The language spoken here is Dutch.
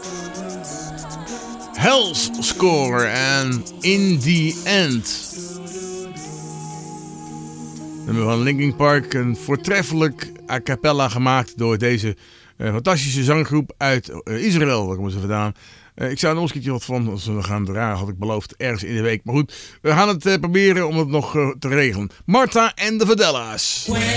Hell's Score en In The End. Nummer van Linkin Park, een voortreffelijk a cappella gemaakt door deze fantastische zanggroep uit Israël. Daar komen ze vandaan. Ik zou er nog eens een keertje wat van zullen gaan draaien, had ik beloofd, ergens in de week. Maar goed, we gaan het proberen om het nog te regelen. Martha en de Vandellas.